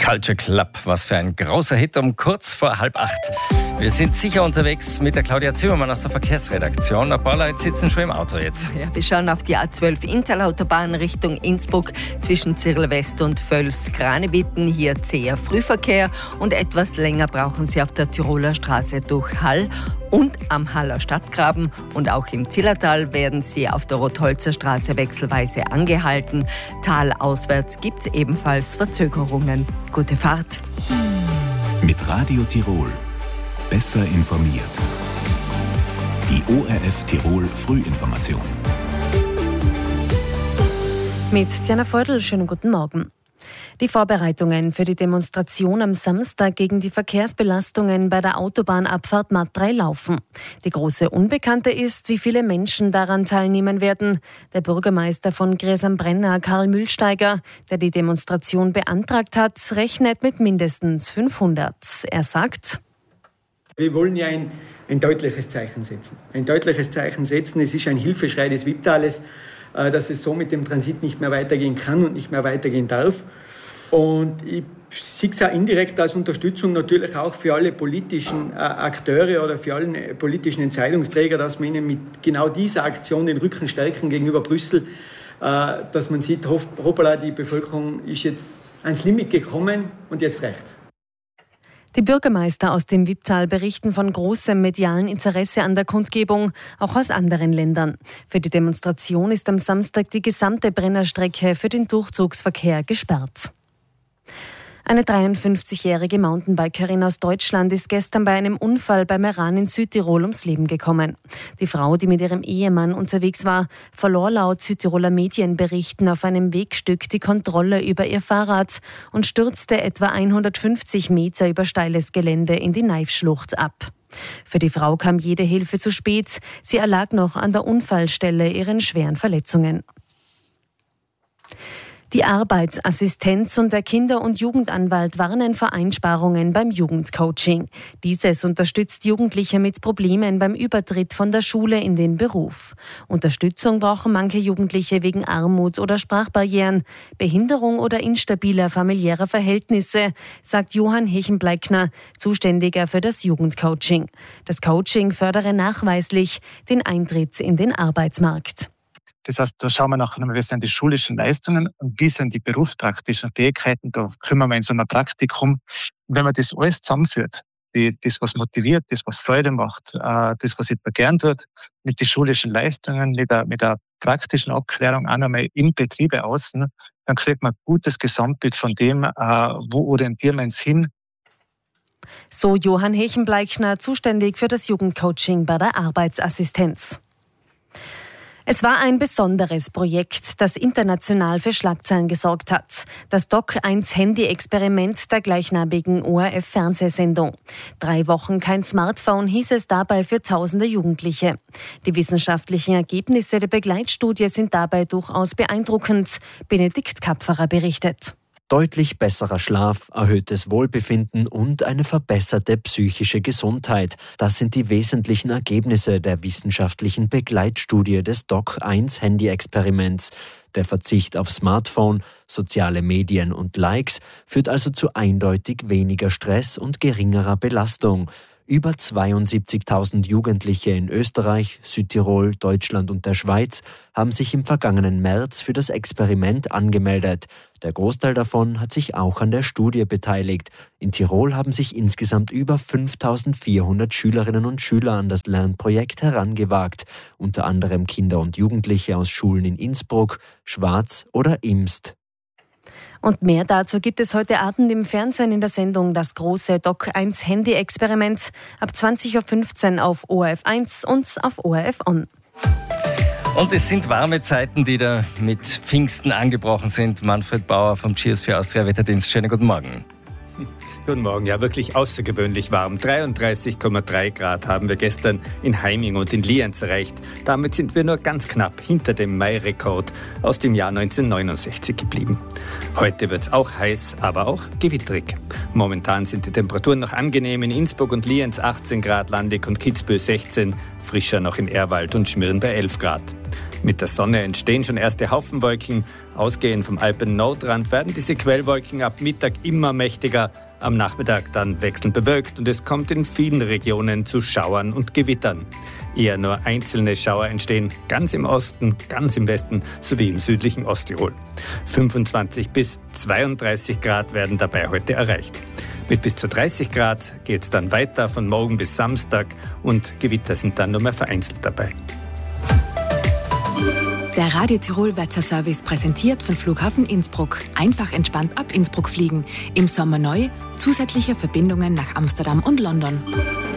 Culture Club, was für ein großer Hit um kurz vor 7:30. Wir sind sicher unterwegs mit der Claudia Zimmermann aus der Verkehrsredaktion. Ein paar Leute sitzen schon im Auto jetzt. Ja, wir schauen auf die A12 Intalautobahn Richtung Innsbruck zwischen Zirl West und Völs-Kranewitten. Hier zäher Frühverkehr und etwas länger brauchen Sie auf der Tiroler Straße durch Hall und am Haller Stadtgraben. Und auch im Zillertal werden Sie auf der Rotholzer Straße wechselweise angehalten. Talauswärts gibt es ebenfalls Verzögerungen. Gute Fahrt. Mit Radio Tirol. Besser informiert. Die ORF Tirol Frühinformation. Mit Diana Feudel, schönen guten Morgen. Die Vorbereitungen für die Demonstration am Samstag gegen die Verkehrsbelastungen bei der Autobahnabfahrt Mat 3 laufen. Die große Unbekannte ist, wie viele Menschen daran teilnehmen werden. Der Bürgermeister von Gries am Brenner, Karl Mühlsteiger, der die Demonstration beantragt hat, rechnet mit mindestens 500. Er sagt: Wir wollen ja ein deutliches Zeichen setzen. Ein deutliches Zeichen setzen, es ist ein Hilfeschrei des Wipptales, dass es so mit dem Transit nicht mehr weitergehen kann und nicht mehr weitergehen darf. Und ich sehe es auch indirekt als Unterstützung natürlich auch für alle politischen Akteure oder für alle politischen Entscheidungsträger, dass wir ihnen mit genau dieser Aktion den Rücken stärken gegenüber Brüssel, dass man sieht, hoppala, die Bevölkerung ist jetzt ans Limit gekommen und jetzt reicht's. Die Bürgermeister aus dem Wipptal berichten von großem medialen Interesse an der Kundgebung, auch aus anderen Ländern. Für die Demonstration ist am Samstag die gesamte Brennerstrecke für den Durchzugsverkehr gesperrt. Eine 53-jährige Mountainbikerin aus Deutschland ist gestern bei einem Unfall bei Meran in Südtirol ums Leben gekommen. Die Frau, die mit ihrem Ehemann unterwegs war, verlor laut Südtiroler Medienberichten auf einem Wegstück die Kontrolle über ihr Fahrrad und stürzte etwa 150 Meter über steiles Gelände in die Neifschlucht ab. Für die Frau kam jede Hilfe zu spät. Sie erlag noch an der Unfallstelle ihren schweren Verletzungen. Die Arbeitsassistenz und der Kinder- und Jugendanwalt warnen vor Einsparungen beim Jugendcoaching. Dieses unterstützt Jugendliche mit Problemen beim Übertritt von der Schule in den Beruf. Unterstützung brauchen manche Jugendliche wegen Armut oder Sprachbarrieren, Behinderung oder instabiler familiärer Verhältnisse, sagt Johann Hechenbleikner, Zuständiger für das Jugendcoaching. Das Coaching fördere nachweislich den Eintritt in den Arbeitsmarkt. Das heißt, da schauen wir nachher, wie sind die schulischen Leistungen und wie sind die berufspraktischen Fähigkeiten. Da kümmern wir in so einem Praktikum. Und wenn man das alles zusammenführt, das, was motiviert, das, was Freude macht, das, was jemand gern tut, mit den schulischen Leistungen, mit der praktischen Abklärung auch nochmal im Betriebe außen, dann kriegt man ein gutes Gesamtbild von dem, wo orientieren wir uns hin. So Johann Hechenbleikner, zuständig für das Jugendcoaching bei der Arbeitsassistenz. Es war ein besonderes Projekt, das international für Schlagzeilen gesorgt hat. Das Doc1-Handy-Experiment der gleichnamigen ORF-Fernsehsendung. 3 Wochen kein Smartphone hieß es dabei für tausende Jugendliche. Die wissenschaftlichen Ergebnisse der Begleitstudie sind dabei durchaus beeindruckend. Benedikt Kapferer berichtet. Deutlich besserer Schlaf, erhöhtes Wohlbefinden und eine verbesserte psychische Gesundheit. Das sind die wesentlichen Ergebnisse der wissenschaftlichen Begleitstudie des Doc1-Handy-Experiments. Der Verzicht auf Smartphone, soziale Medien und Likes führt also zu eindeutig weniger Stress und geringerer Belastung. Über 72.000 Jugendliche in Österreich, Südtirol, Deutschland und der Schweiz haben sich im vergangenen März für das Experiment angemeldet. Der Großteil davon hat sich auch an der Studie beteiligt. In Tirol haben sich insgesamt über 5.400 Schülerinnen und Schüler an das Lernprojekt herangewagt. Unter anderem Kinder und Jugendliche aus Schulen in Innsbruck, Schwaz oder Imst. Und mehr dazu gibt es heute Abend im Fernsehen in der Sendung Das große Doc1-Handy-Experiment ab 20.15 Uhr auf ORF1 und auf ORF On. Und es sind warme Zeiten, die da mit Pfingsten angebrochen sind. Manfred Bauer vom Geosphere Austria Wetterdienst. Schönen guten Morgen. Guten Morgen, ja wirklich außergewöhnlich warm. 33,3 Grad haben wir gestern in Heiming und in Lienz erreicht. Damit sind wir nur ganz knapp hinter dem Mai-Rekord aus dem Jahr 1969 geblieben. Heute wird es auch heiß, aber auch gewitterig. Momentan sind die Temperaturen noch angenehm. In Innsbruck und Lienz 18 Grad, Landig und Kitzbühel 16, frischer noch in Erwald und Schmirn bei 11 Grad. Mit der Sonne entstehen schon erste Haufenwolken. Ausgehend vom Alpen-Nordrand werden diese Quellwolken ab Mittag immer mächtiger. Am Nachmittag dann wechselnd bewölkt und es kommt in vielen Regionen zu Schauern und Gewittern. Eher nur einzelne Schauer entstehen, ganz im Osten, ganz im Westen sowie im südlichen Osttirol. 25 bis 32 Grad werden dabei heute erreicht. Mit bis zu 30 Grad geht es dann weiter von morgen bis Samstag und Gewitter sind dann nur mehr vereinzelt dabei. Der Radio Tirol Wetterservice präsentiert von Flughafen Innsbruck. Einfach entspannt ab Innsbruck fliegen. Im Sommer neu, zusätzliche Verbindungen nach Amsterdam und London.